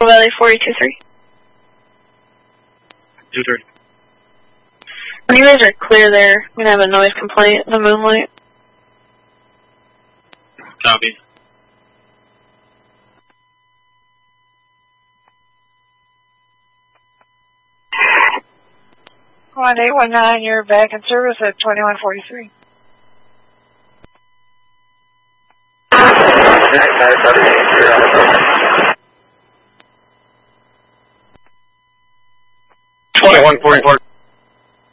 Valley 423. 2-3. When you guys are clear there, I'm going to have a noise complaint in the moonlight. Copy. One 819, you're back in service at 2143. One 4144.